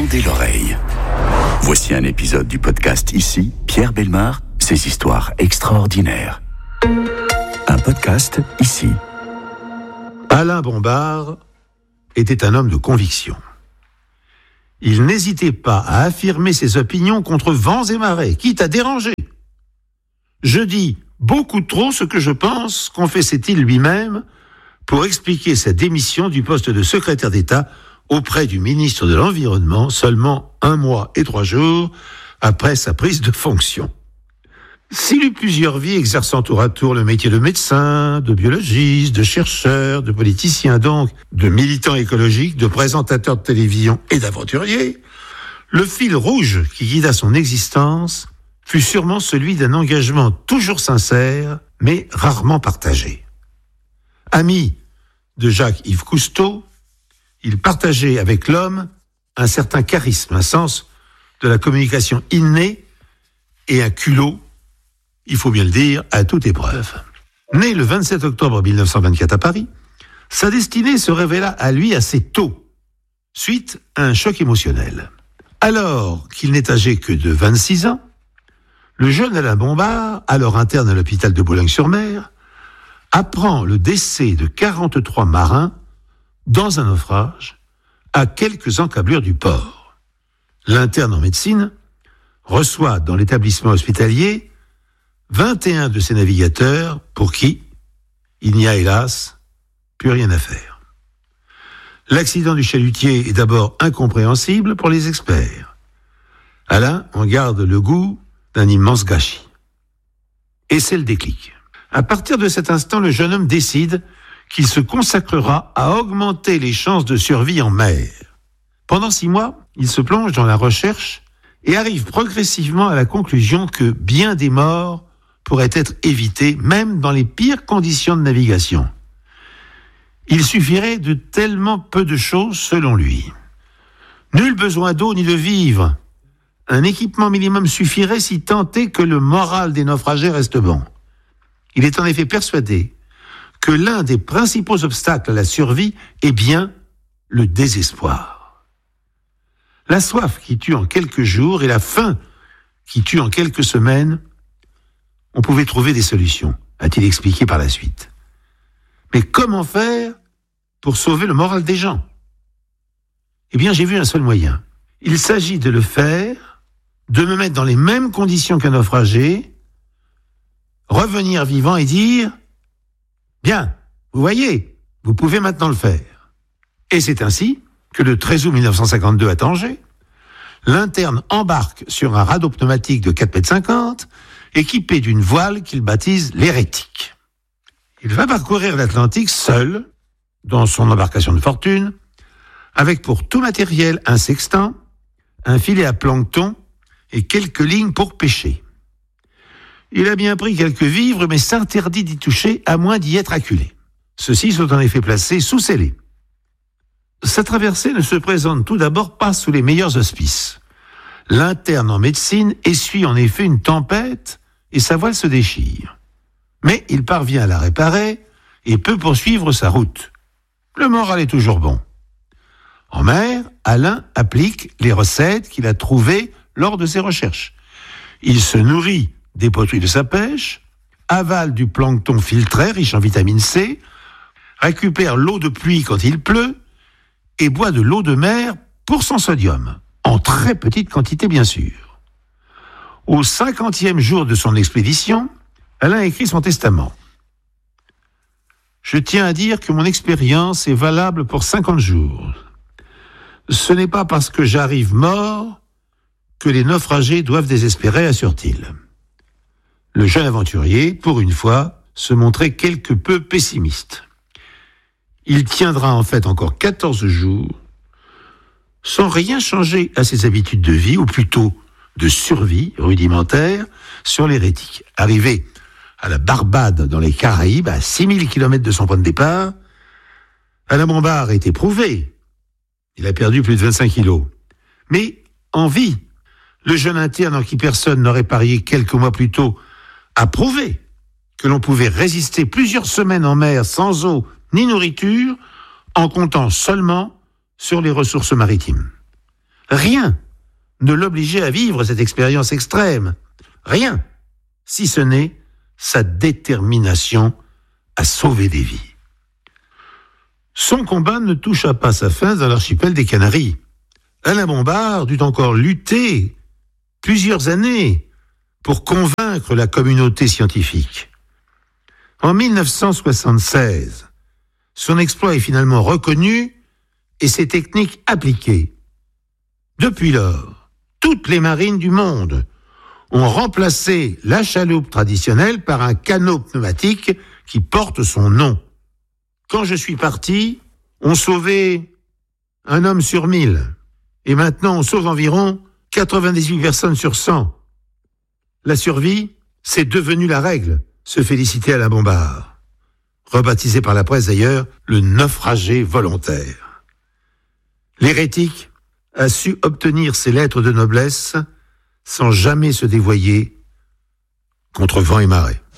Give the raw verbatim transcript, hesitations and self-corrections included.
Tendez l'oreille. Voici un épisode du podcast Ici, Pierre Bellemare, ses histoires extraordinaires. Un podcast Ici. Alain Bombard était un homme de conviction. Il n'hésitait pas à affirmer ses opinions contre vents et marées, quitte à déranger. Je dis beaucoup trop ce que je pense, confessait-il lui-même, pour expliquer sa démission du poste de secrétaire d'État auprès du ministre de l'Environnement seulement un mois et trois jours après sa prise de fonction. S'il eut plusieurs vies exerçant tour à tour le métier de médecin, de biologiste, de chercheur, de politicien donc, de militant écologique, de présentateur de télévision et d'aventurier, le fil rouge qui guida son existence fut sûrement celui d'un engagement toujours sincère, mais rarement partagé. Ami de Jacques-Yves Cousteau, il partageait avec l'homme un certain charisme, un sens de la communication inné et un culot, il faut bien le dire, à toute épreuve. Né le vingt-sept octobre mille neuf cent vingt-quatre à Paris, sa destinée se révéla à lui assez tôt, suite à un choc émotionnel. Alors qu'il n'est âgé que de vingt-six ans, le jeune Alain Bombard, alors interne à l'hôpital de Boulogne-sur-Mer, apprend le décès de quarante-trois marins dans un naufrage à quelques encablures du port. L'interne en médecine reçoit dans l'établissement hospitalier vingt et un de ces navigateurs pour qui il n'y a hélas plus rien à faire. L'accident du chalutier est d'abord incompréhensible pour les experts. Alain en garde le goût d'un immense gâchis. Et c'est le déclic. À partir de cet instant, le jeune homme décide qu'il se consacrera à augmenter les chances de survie en mer. Pendant six mois, il se plonge dans la recherche et arrive progressivement à la conclusion que bien des morts pourraient être évités, même dans les pires conditions de navigation. Il suffirait de tellement peu de choses, selon lui. Nul besoin d'eau ni de vivres. Un équipement minimum suffirait si tant est que le moral des naufragés reste bon. Il est en effet persuadé que l'un des principaux obstacles à la survie est bien le désespoir. La soif qui tue en quelques jours et la faim qui tue en quelques semaines, on pouvait trouver des solutions, a-t-il expliqué par la suite. Mais comment faire pour sauver le moral des gens ? Eh bien, j'ai vu un seul moyen. Il s'agit de le faire, de me mettre dans les mêmes conditions qu'un naufragé, revenir vivant et dire « Bien, vous voyez, vous pouvez maintenant le faire ». Et c'est ainsi que le treize août mille neuf cent cinquante-deux à Tanger, l'interne embarque sur un radeau pneumatique de quatre mètres cinquante, équipé d'une voile qu'il baptise l'Hérétique. Il va parcourir l'Atlantique seul, dans son embarcation de fortune, avec pour tout matériel un sextant, un filet à plancton et quelques lignes pour pêcher. Il a bien pris quelques vivres, mais s'interdit d'y toucher à moins d'y être acculé. Ceux-ci sont en effet placés sous scellés. Sa traversée ne se présente tout d'abord pas sous les meilleurs auspices. L'interne en médecine essuie en effet une tempête et sa voile se déchire. Mais il parvient à la réparer et peut poursuivre sa route. Le moral est toujours bon. En mer, Alain applique les recettes qu'il a trouvées lors de ses recherches. Il se nourrit des poteries de sa pêche, avale du plancton filtré riche en vitamine C, récupère l'eau de pluie quand il pleut et boit de l'eau de mer pour son sodium, en très petite quantité bien sûr. Au cinquantième jour de son expédition, Alain écrit son testament. « Je tiens à dire que mon expérience est valable pour cinquante jours. Ce n'est pas parce que j'arrive mort que les naufragés doivent désespérer, assure-t-il. » Le jeune aventurier, pour une fois, se montrait quelque peu pessimiste. Il tiendra en fait encore quatorze jours, sans rien changer à ses habitudes de vie, ou plutôt de survie rudimentaire, sur l'Hérétique. Arrivé à la Barbade, dans les Caraïbes, à six mille kilomètres de son point de départ, Alain Bombard est éprouvé. Il a perdu plus de vingt-cinq kilos. Mais en vie, le jeune interne en qui personne n'aurait parié quelques mois plus tôt a prouvé que l'on pouvait résister plusieurs semaines en mer sans eau ni nourriture en comptant seulement sur les ressources maritimes. Rien ne l'obligeait à vivre cette expérience extrême. Rien, si ce n'est sa détermination à sauver des vies. Son combat ne toucha pas sa fin dans l'archipel des Canaries. Alain Bombard dut encore lutter plusieurs années pour convaincre la communauté scientifique. En mille neuf cent soixante-seize, son exploit est finalement reconnu et ses techniques appliquées. Depuis lors, toutes les marines du monde ont remplacé la chaloupe traditionnelle par un canot pneumatique qui porte son nom. Quand je suis parti, on sauvait un homme sur mille. Et maintenant, on sauve environ quatre-vingt-dix-huit personnes sur cent. La survie, c'est devenu la règle, se félicitait Alain Bombard. Rebaptisé par la presse d'ailleurs, le naufragé volontaire. L'hérétique a su obtenir ses lettres de noblesse sans jamais se dévoyer contre vent et marée.